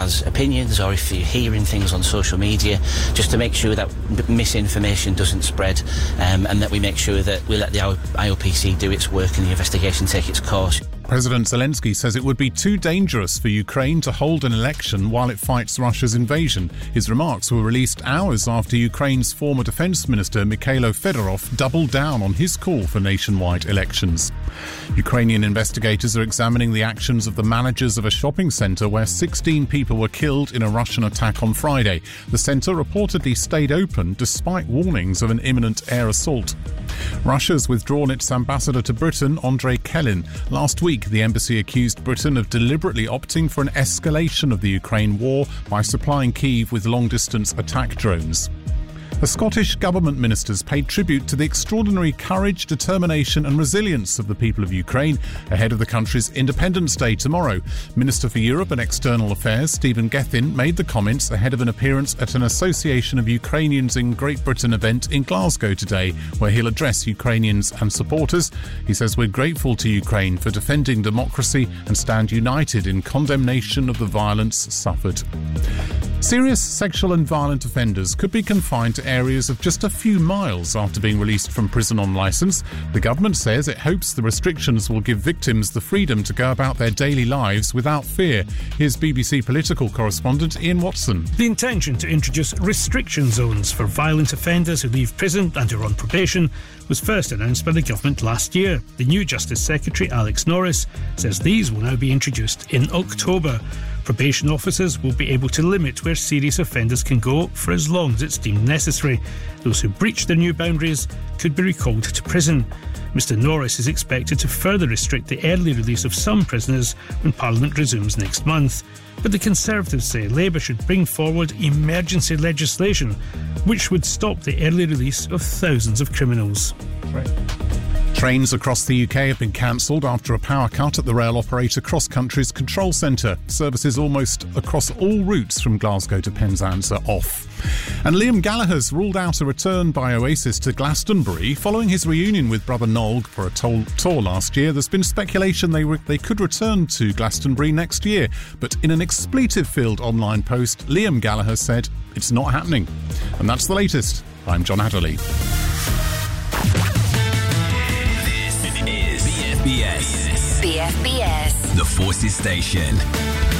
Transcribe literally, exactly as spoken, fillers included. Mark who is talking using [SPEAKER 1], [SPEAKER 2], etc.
[SPEAKER 1] has opinions or if you're hearing things on social media, just to make sure that misinformation doesn't spread, um, and that we make sure that we let the I O P C do its work and the investigation take its course.
[SPEAKER 2] President Zelensky says it would be too dangerous for Ukraine to hold an election while it fights Russia's invasion. His remarks were released hours after Ukraine's former defence minister Mikhailo Fedorov doubled down on his call for nationwide elections. Ukrainian investigators are examining the actions of the managers of a shopping centre where sixteen people were killed in a Russian attack on Friday. The centre reportedly stayed open despite warnings of an imminent air assault. Russia's withdrawn its ambassador to Britain, Andrei Kelin. Last week, the embassy accused Britain of deliberately opting for an escalation of the Ukraine war by supplying Kyiv with long-distance attack drones. The Scottish Government ministers paid tribute to the extraordinary courage, determination and resilience of the people of Ukraine ahead of the country's Independence Day tomorrow. Minister for Europe and External Affairs Stephen Gethin made the comments ahead of an appearance at an Association of Ukrainians in Great Britain event in Glasgow today, where he'll address Ukrainians and supporters. He says, "We're grateful to Ukraine for defending democracy and stand united in condemnation of the violence suffered." Serious sexual and violent offenders could be confined to areas of just a few miles after being released from prison on licence. The government says it hopes the restrictions will give victims the freedom to go about their daily lives without fear. Here's B B C political correspondent Ian Watson.
[SPEAKER 3] The intention to introduce restriction zones for violent offenders who leave prison and who are on probation was first announced by the government last year. The new Justice Secretary, Alex Norris, says these will now be introduced in October. Probation officers will be able to limit where serious offenders can go for as long as it's deemed necessary. Those who breach their new boundaries could be recalled to prison. Mr Norris is expected to further restrict the early release of some prisoners when Parliament resumes next month. But the Conservatives say Labour should bring forward emergency legislation which would stop the early release of thousands of criminals.
[SPEAKER 2] Right. Trains across the U K have been cancelled after a power cut at the rail operator Cross Country's control centre. Services almost across all routes from Glasgow to Penzance are off. And Liam Gallagher's ruled out a return by Oasis to Glastonbury following his reunion with brother Noel for a tour last year. There's been speculation they re- they could return to Glastonbury next year, but in an expletive-filled online post, Liam Gallagher said it's not happening. And that's the latest. I'm John Adderley.
[SPEAKER 4] B F B S. B F B S. The Forces Station.